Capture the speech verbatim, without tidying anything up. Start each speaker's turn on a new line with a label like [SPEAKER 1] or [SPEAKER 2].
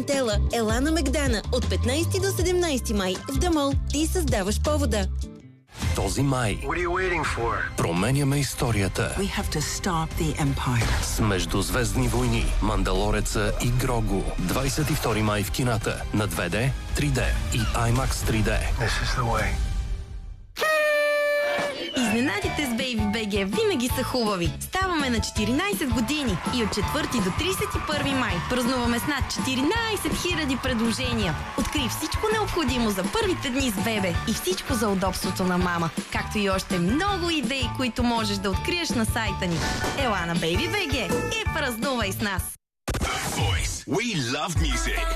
[SPEAKER 1] дантела. Ела на Мегдана от петнайсети до седемнайсети май в Дамол. Ти създаваш повода.
[SPEAKER 2] Този май променяме историята
[SPEAKER 3] We have to stop the Empire.
[SPEAKER 2] с Междузвездни войни, Мандалореца и Грогу. двайсет и втори май в кината на две Д, три Д и IMAX три Д.
[SPEAKER 4] This is the way.
[SPEAKER 1] Изненадите с Бейби би джи винаги са хубави. Ставаме на четиринайсет години и от четвърти до трийсет и първи май празнуваме с над четиринайсет хиляди предложения. Открий всичко необходимо за първите дни с бебе и всичко за удобството на мама, както и още много идеи, които можеш да откриеш на сайта ни. Ела на Бейби би джи и празнувай с нас!
[SPEAKER 5] Voice. We love music.